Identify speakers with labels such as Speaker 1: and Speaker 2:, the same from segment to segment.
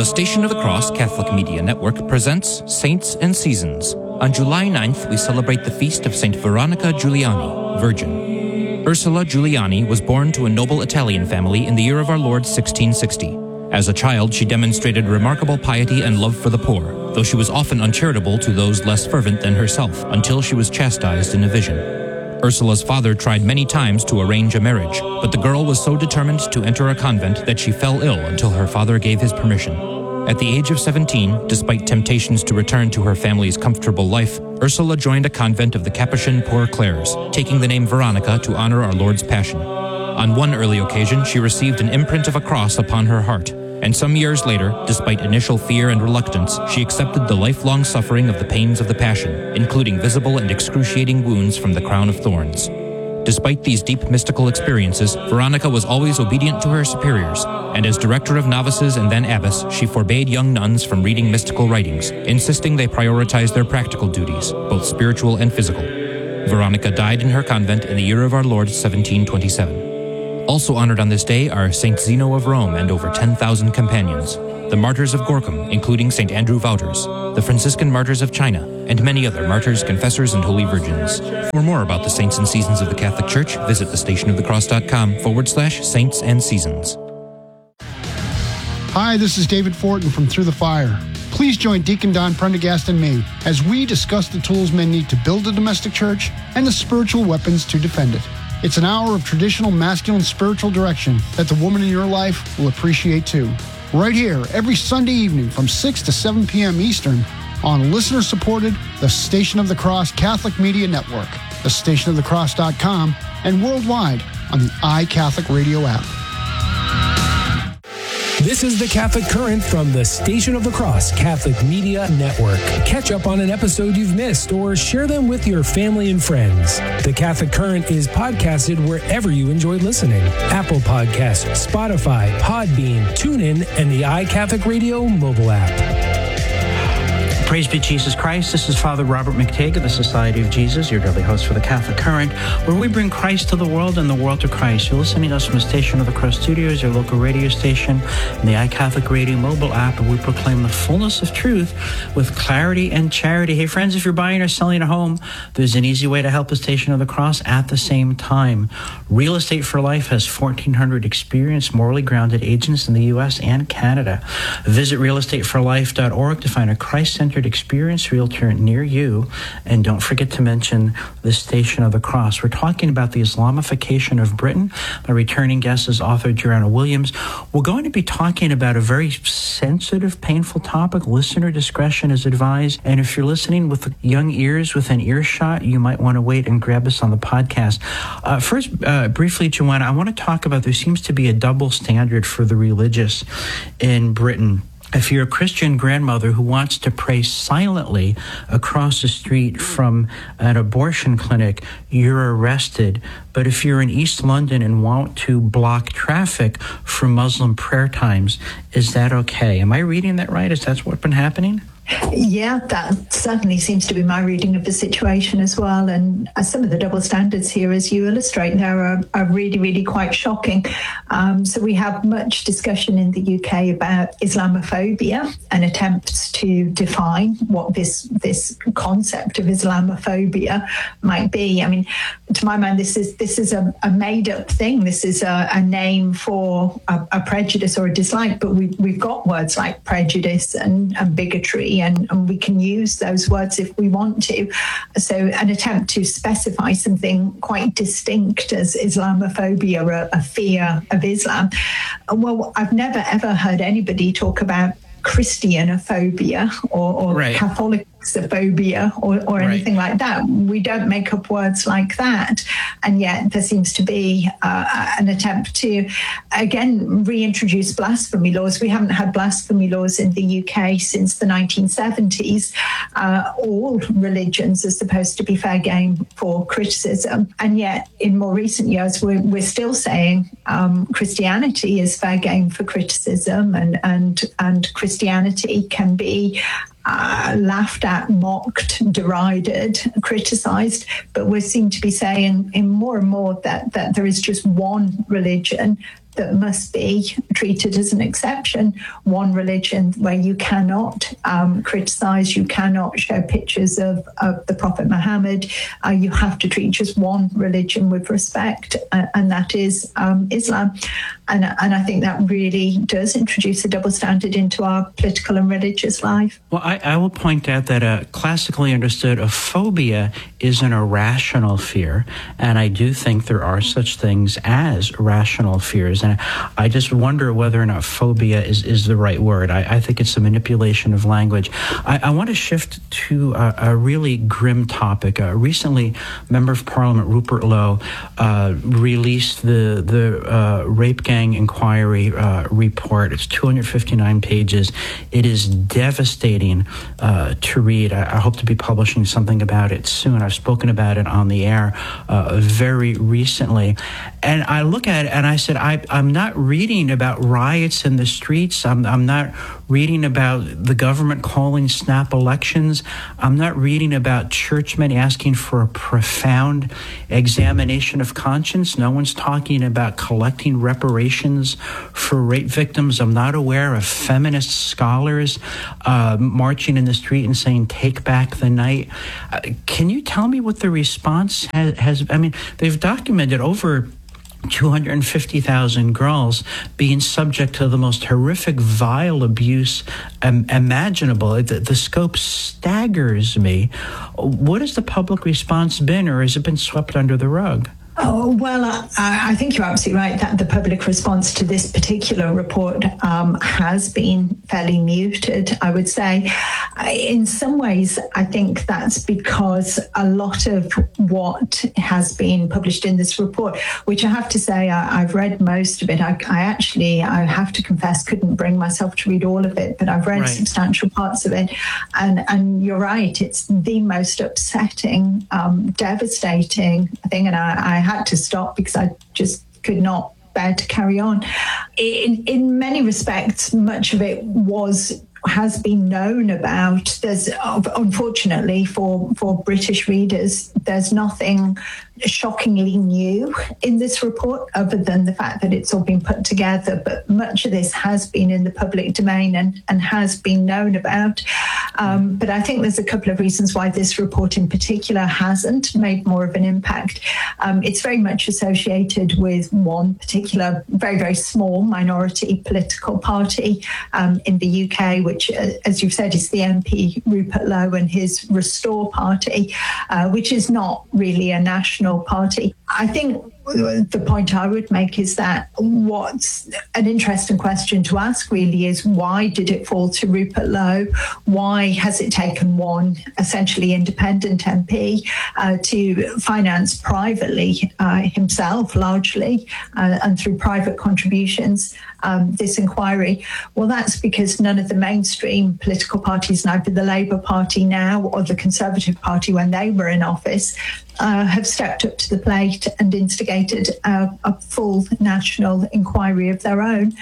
Speaker 1: The Station of the Cross Catholic Media Network presents Saints and Seasons. On July 9th, we celebrate the feast of Saint Veronica Giuliani, Virgin. Ursula Giuliani was born to a noble Italian family in the year of our Lord 1660. As a child, she demonstrated remarkable piety and love for the poor, though she was often uncharitable to those less fervent than herself, until she was chastised in a vision. Ursula's father tried many times to arrange a marriage, but the girl was so determined to enter a convent that she fell ill until her father gave his permission. At the age of 17, despite temptations to return to her family's comfortable life, Ursula joined a convent of the Capuchin Poor Clares, taking the name Veronica to honor our Lord's Passion. On one early occasion, she received an imprint of a cross upon her heart, and some years later, despite initial fear and reluctance, she accepted the lifelong suffering of the pains of the Passion, including visible and excruciating wounds from the crown of thorns. Despite these deep mystical experiences, Veronica was always obedient to her superiors, and as director of novices and then abbess, she forbade young nuns from reading mystical writings, insisting they prioritize their practical duties, both spiritual and physical. Veronica died in her convent in the year of our Lord 1727. Also honored on this day are Saint Zeno of Rome and over 10,000 companions, the martyrs of Gorkum, including Saint Andrew Wouters, the Franciscan martyrs of China, and many other martyrs, confessors, and holy virgins. For more about the saints and seasons of the Catholic Church, visit thestationofthecross.com/saints and seasons.
Speaker 2: Hi, this is David Fortin from Through the Fire. Please join Deacon Don Prendergast and me as we discuss the tools men need to build a domestic church and the spiritual weapons to defend it. It's an hour of traditional masculine spiritual direction that the woman in your life will appreciate too. Right here, every Sunday evening from 6 to 7 p.m. Eastern on listener-supported The Station of the Cross Catholic Media Network, thestationofthecross.com, and worldwide on the iCatholic Radio app.
Speaker 3: This is the Catholic Current from the Station of the Cross Catholic Media Network. Catch up on an episode you've missed or share them with your family and friends. The Catholic Current is podcasted wherever you enjoy listening. Apple Podcasts, Spotify, Podbean, TuneIn, and the iCatholic Radio mobile app.
Speaker 4: Praise be Jesus Christ. This is Father Robert McTague of the Society of Jesus, your daily host for the Catholic Current, where we bring Christ to the world and the world to Christ. You're listening to us from the Station of the Cross Studios, your local radio station, and the iCatholic Radio mobile app, and we proclaim the fullness of truth with clarity and charity. Hey, friends, if you're buying or selling a home, there's an easy way to help the Station of the Cross at the same time. Real Estate for Life has 1,400 experienced, morally grounded agents in the U.S. and Canada. Visit realestateforlife.org to find a Christ-centered experienced realtor near you, and don't forget to mention the Station of the Cross. We're talking about the Islamification of Britain. My returning guest is author Joanna Williams. We're going to be talking about a very sensitive, painful topic. Listener discretion is advised, and if you're listening with young ears with an earshot, you might want to wait and grab us on the podcast. First, briefly, Joanna, I want to talk about there seems to be a double standard for the religious in Britain. If you're a Christian grandmother who wants to pray silently across the street from an abortion clinic, you're arrested. But if you're in East London and want to block traffic for Muslim prayer times, is that okay? Am I reading that right? Is that what's been happening?
Speaker 5: Yeah, that certainly seems to be my reading of the situation as well. And some of the double standards here, as you illustrate there, are really, really quite shocking. So we have much discussion in the UK about Islamophobia and attempts to define what this concept of Islamophobia might be. I mean, to my mind, this is a made-up thing. This is a name for a prejudice or a dislike, but we've got words like prejudice and bigotry, and we can use those words if we want to. So an attempt to specify something quite distinct as Islamophobia, or a fear of Islam. Well, I've never ever heard anybody talk about Christianophobia or right. Catholicophobia or anything like that. We don't make up words like that. And yet there seems to be an attempt to, again, reintroduce blasphemy laws. We haven't had blasphemy laws in the UK since the 1970s. All religions are supposed to be fair game for criticism. And yet in more recent years, we're still saying Christianity is fair game for criticism, and Christianity can be laughed at, mocked, derided, criticized, but we seem to be saying in more and more that there is just one religion that must be treated as an exception, one religion where you cannot criticize, you cannot show pictures of the Prophet Muhammad. You have to treat just one religion with respect, and that is Islam. And I think that really does introduce a double standard into our political and religious life.
Speaker 4: Well, I will point out that a classically understood a phobia is an irrational fear, and I do think there are such things as rational fears. And I just wonder whether or not phobia is the right word. I think it's a manipulation of language. I want to shift to a really grim topic. Recently, Member of Parliament Rupert Lowe released the rape gang inquiry report. It's 259 pages. It is devastating to read. I hope to be publishing something about it soon. I've spoken about it on the air very recently. And I look at it and I said, I'm not reading about riots in the streets. I'm not reading about the government calling snap elections. I'm not reading about churchmen asking for a profound examination of conscience. No one's talking about collecting reparations for rape victims. I'm not aware of feminist scholars marching in the street and saying, take back the night. Can you tell me what the response has? I mean, they've documented over 250,000 girls being subject to the most horrific, vile abuse imaginable. The scope staggers me. What has the public response been, or has it been swept under the rug?
Speaker 5: Oh, well, I think you're absolutely right that the public response to this particular report has been fairly muted, I would say. In some ways, I think that's because a lot of what has been published in this report, which I have to say I've read most of it. I have to confess, couldn't bring myself to read all of it, but I've read substantial parts of it. And you're right, it's the most upsetting, devastating thing. And I had to stop because I just could not bear to carry on. In many respects, much of it has been known about. There's, unfortunately for British readers, there's nothing shockingly new in this report other than the fact that it's all been put together, but much of this has been in the public domain and has been known about. But I think there's a couple of reasons why this report in particular hasn't made more of an impact. It's very much associated with one particular very, very small minority political party in the UK, which, as you've said, is the MP Rupert Lowe and his Restore Party, which is not really a national party. I think the point I would make is that what's an interesting question to ask really is, why did it fall to Rupert Lowe? Why has it taken one essentially independent MP to finance privately himself largely and through private contributions this inquiry? Well, that's because none of the mainstream political parties, neither the Labour Party now or the Conservative Party when they were in office, have stepped up to the plate and instigated a full national inquiry of their own.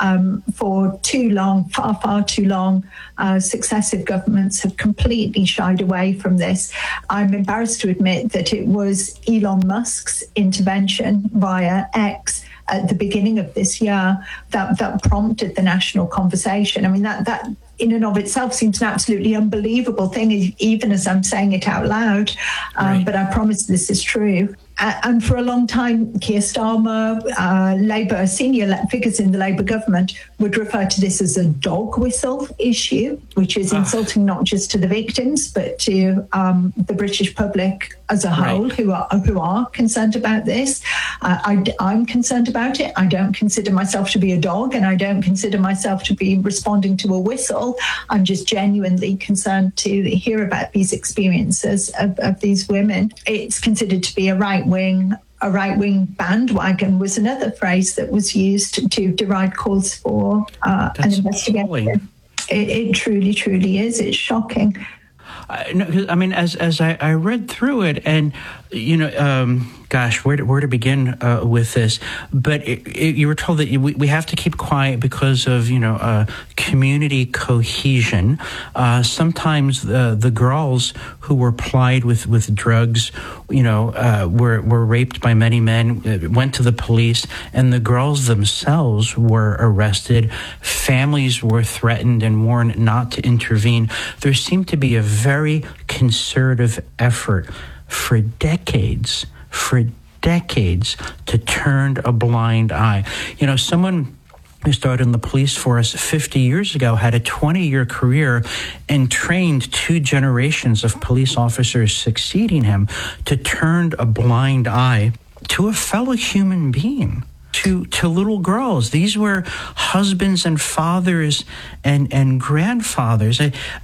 Speaker 5: For too long, far too long, successive governments have completely shied away from this. I'm embarrassed to admit that it was Elon Musk's intervention via X at the beginning of this year that prompted the national conversation. I mean, that in and of itself seems an absolutely unbelievable thing, even as I'm saying it out loud. But I promise this is true. And for a long time, Keir Starmer, Labour, senior figures in the Labour government would refer to this as a dog whistle issue, which is insulting not just to the victims, but to the British public as a whole, who are concerned about this. I'm concerned about it. I don't consider myself to be a dog, and I don't consider myself to be responding to a whistle. I'm just genuinely concerned to hear about these experiences of these women. It's considered to be a right-wing bandwagon was another phrase that was used to deride calls for an investigation. Appalling. It truly, truly is. It's shocking.
Speaker 4: No, I mean, as I read through it, and Gosh, where to begin with this? But you were told that we have to keep quiet because of community cohesion. Sometimes the girls who were plied with drugs, were raped by many men, went to the police, and the girls themselves were arrested. Families were threatened and warned not to intervene. There seemed to be a very concerted effort for decades to turn a blind eye. Someone who started in the police force 50 years ago had a 20-year career and trained 2 generations of police officers succeeding him to turn a blind eye to a fellow human being. To little girls. These were husbands and fathers and grandfathers.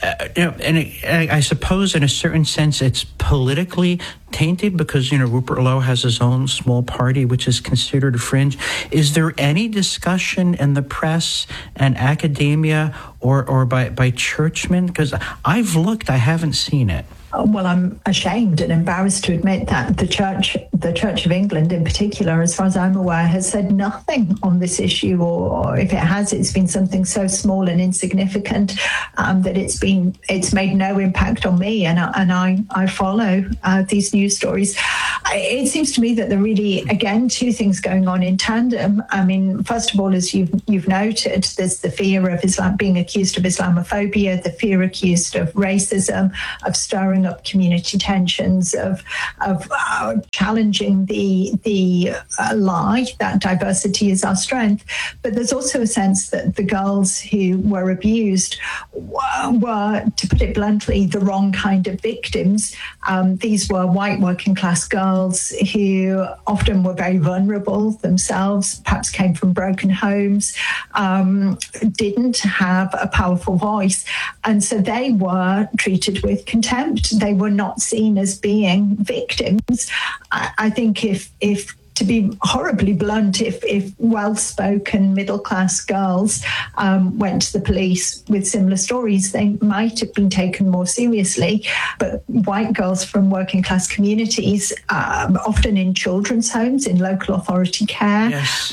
Speaker 4: I suppose in a certain sense it's politically tainted because, Rupert Lowe has his own small party, which is considered fringe. Is there any discussion in the press and academia or by churchmen? Because I've looked, I haven't seen it.
Speaker 5: Well, I'm ashamed and embarrassed to admit that the Church of England in particular, as far as I'm aware, has said nothing on this issue, or if it has, it's been something so small and insignificant that it's made no impact on me, and I follow these news stories. It seems to me that there are really, again, 2 things going on in tandem. I mean, first of all, as you've noted, there's the fear of Islam being accused of Islamophobia, the fear accused of racism, of stirring up community tensions, of challenging the lie that diversity is our strength. But there's also a sense that the girls who were abused were, to put it bluntly, the wrong kind of victims. These were white working class girls who often were very vulnerable themselves, perhaps came from broken homes, didn't have a powerful voice. And so they were treated with contempt. They were not seen as being victims. I think if to be horribly blunt, if well-spoken middle-class girls went to the police with similar stories, they might have been taken more seriously. But white girls from working-class communities, often in children's homes, in local authority care,
Speaker 4: yes.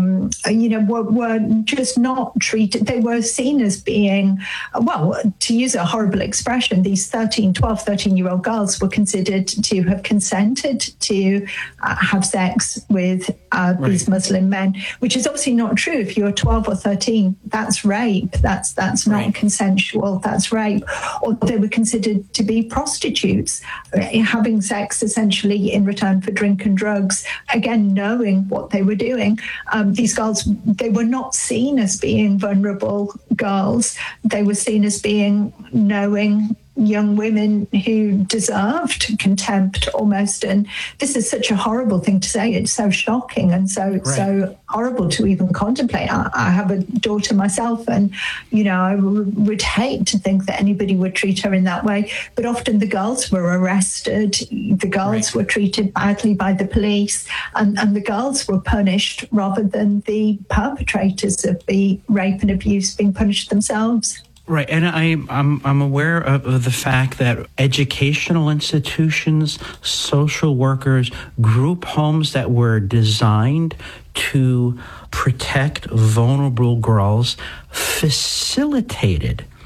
Speaker 5: Were just not treated. They were seen as being, well, to use a horrible expression, these 13-year-old girls were considered to have consented to have sex with these Muslim men, which is obviously not true. If you're 12 or 13, that's rape. That's not consensual. That's rape. Or they were considered to be prostitutes, having sex essentially in return for drink and drugs. Again, knowing what they were doing. These girls, they were not seen as being vulnerable girls. They were seen as being knowing young women who deserved contempt almost. And this is such a horrible thing to say. It's so shocking and so horrible to even contemplate. I have a daughter myself, and I would hate to think that anybody would treat her in that way. But often the girls were arrested, the girls were treated badly by the police, and the girls were punished rather than the perpetrators of the rape and abuse being punished themselves.
Speaker 4: Right, and I'm aware of the fact that educational institutions, social workers, group homes that were designed to protect vulnerable girls facilitated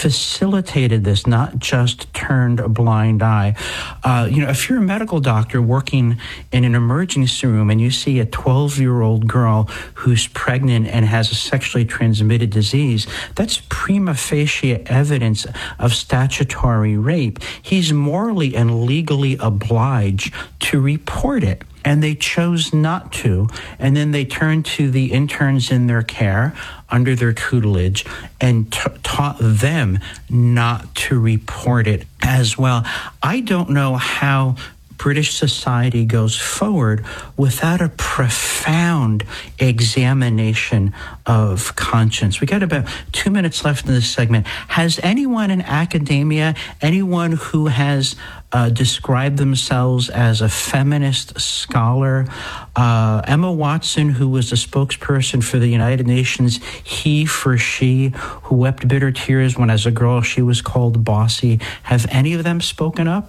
Speaker 4: this, not just turned a blind eye. If you're a medical doctor working in an emergency room and you see a 12-year-old girl who's pregnant and has a sexually transmitted disease, that's prima facie evidence of statutory rape. He's morally and legally obliged to report it. And they chose not to. And then they turned to the interns in their care under their tutelage and taught them not to report it as well. I don't know how British society goes forward without a profound examination of conscience. We got about 2 minutes left in this segment. Has anyone in academia, anyone who has described themselves as a feminist scholar, Emma Watson, who was the spokesperson for the United Nations He for She, who wept bitter tears when as a girl she was called bossy, have any of them spoken up?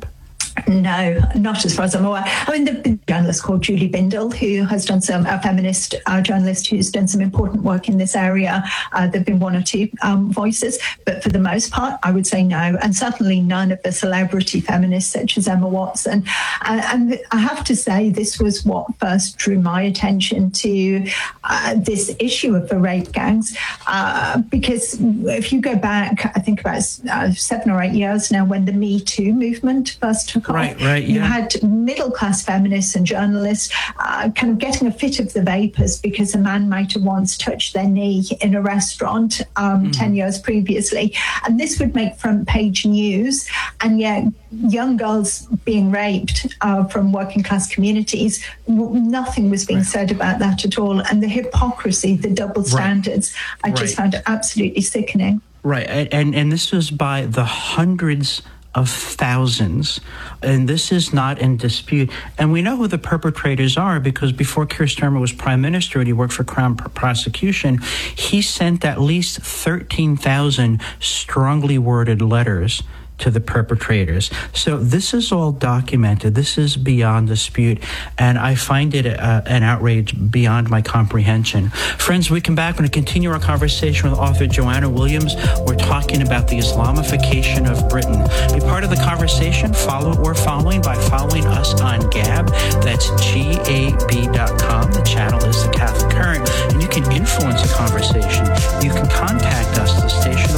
Speaker 5: No, not as far as I'm aware. I mean, the journalist called Julie Bindel, who has done a feminist journalist who's done some important work in this area. There have been one or two voices, but for the most part, I would say no, and certainly none of the celebrity feminists such as Emma Watson. And I have to say, this was what first drew my attention to this issue of the rape gangs, because if you go back, I think about 7 or 8 years now, when the Me Too movement first took off, you had middle-class feminists and journalists kind of getting a fit of the vapors because a man might have once touched their knee in a restaurant 10 years previously. And this would make front-page news, and yet young girls being raped from working-class communities, nothing was being said about that at all. And the hypocrisy, the double standards, I just found it absolutely sickening.
Speaker 4: Right, and this was by the hundreds of thousands, and this is not in dispute. And we know who the perpetrators are because before Keir Starmer was prime minister and he worked for Crown prosecution, he sent at least 13,000 strongly worded letters to the perpetrators. So this is all documented. This is beyond dispute, and I find it an outrage beyond my comprehension. Friends, we come back. We're going to continue our conversation with author Joanna Williams. We're talking about the Islamification of Britain. Be part of the conversation. Follow what we're following by following us on Gab. That's GAB.com. The channel is The Catholic Current, and you can influence the conversation. You can contact us at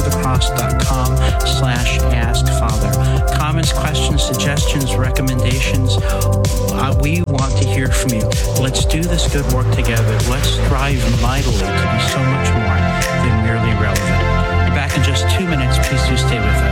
Speaker 4: thestationofthecross.com/askfather. Comments, questions, suggestions, recommendations. We want to hear from you. Let's do this good work together. Let's strive mightily to be so much more than merely relevant. We're back in just 2 minutes. Please do stay with us.